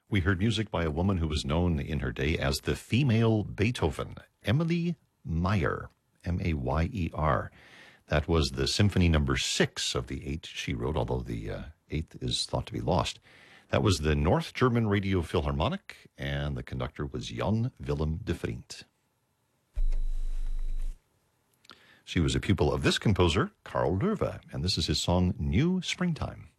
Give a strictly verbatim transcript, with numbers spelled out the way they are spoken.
We heard music by a woman who was known in her day as the female Beethoven, Emily Meyer, M A Y E R. That was the Symphony Number Six of the eight she wrote, although the uh, eighth is thought to be lost. That was the North German Radio Philharmonic, and the conductor was Jan Willem de Vriend. She was a pupil of this composer, Carl Loewe, and this is his song, New Springtime.